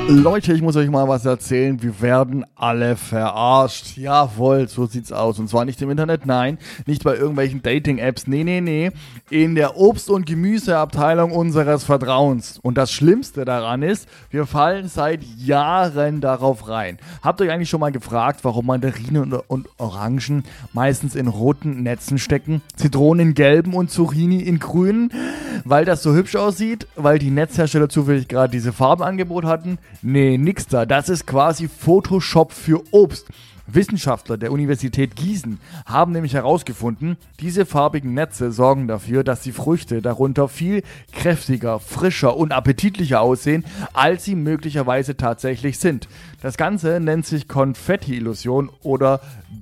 Leute, ich muss euch mal was erzählen. Wir werden alle verarscht. Jawohl, so sieht's aus. Und zwar nicht im Internet, nein. Nicht bei irgendwelchen Dating-Apps. Nee. In der Obst- und Gemüseabteilung unseres Vertrauens. Und das Schlimmste daran ist, wir fallen seit Jahren darauf rein. Habt ihr euch eigentlich schon mal gefragt, warum Mandarinen und Orangen meistens in roten Netzen stecken? Zitronen in gelben und Zucchini in grünen? Weil das so hübsch aussieht? Weil die Netzhersteller zufällig gerade diese Farbenangebot hatten? Nee, nix da. Das ist quasi Photoshop für Obst. Wissenschaftler der Universität Gießen haben nämlich herausgefunden, diese farbigen Netze sorgen dafür, dass die Früchte darunter viel kräftiger, frischer und appetitlicher aussehen, als sie möglicherweise tatsächlich sind. Das Ganze nennt sich Konfetti-Illusion oder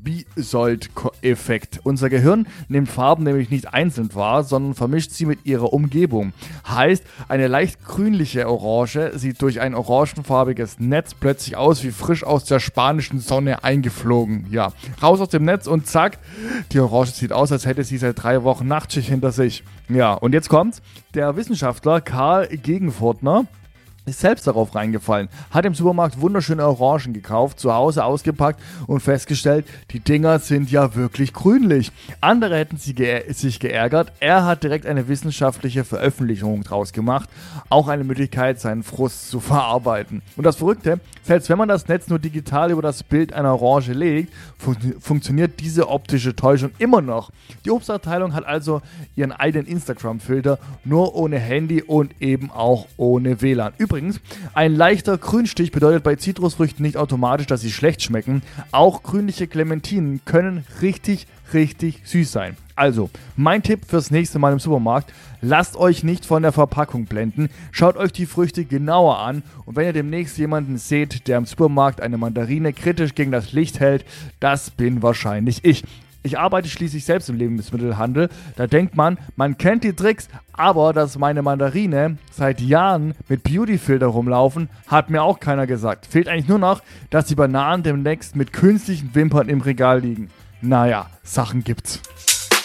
Bisold-Effekt. Unser Gehirn nimmt Farben nämlich nicht einzeln wahr, sondern vermischt sie mit ihrer Umgebung. Heißt, eine leicht grünliche Orange sieht durch ein orangenfarbiges Netz plötzlich aus wie frisch aus der spanischen Sonne eingeflogen. Ja, raus aus dem Netz und zack, die Orange sieht aus, als hätte sie seit 3 Wochen Nachtschicht hinter sich. Ja, und jetzt kommt's. Der Wissenschaftler Karl Gegenfurtner ist selbst darauf reingefallen, hat im Supermarkt wunderschöne Orangen gekauft, zu Hause ausgepackt und festgestellt, die Dinger sind ja wirklich grünlich. Andere hätten sich geärgert, er hat direkt eine wissenschaftliche Veröffentlichung draus gemacht, auch eine Möglichkeit, seinen Frust zu verarbeiten. Und das Verrückte, selbst wenn man das Netz nur digital über das Bild einer Orange legt, funktioniert diese optische Täuschung immer noch. Die Obstabteilung hat also ihren eigenen Instagram-Filter, nur ohne Handy und eben auch ohne WLAN. Übrigens, ein leichter Grünstich bedeutet bei Zitrusfrüchten nicht automatisch, dass sie schlecht schmecken. Auch grünliche Clementinen können richtig süß sein. Also, mein Tipp fürs nächste Mal im Supermarkt: Lasst euch nicht von der Verpackung blenden, schaut euch die Früchte genauer an und wenn ihr demnächst jemanden seht, der im Supermarkt eine Mandarine kritisch gegen das Licht hält, das bin wahrscheinlich ich. Ich arbeite schließlich selbst im Lebensmittelhandel, da denkt man kennt die Tricks, aber dass meine Mandarine seit Jahren mit Beautyfilter rumlaufen, hat mir auch keiner gesagt. Fehlt eigentlich nur noch, dass die Bananen demnächst mit künstlichen Wimpern im Regal liegen. Naja, Sachen gibt's.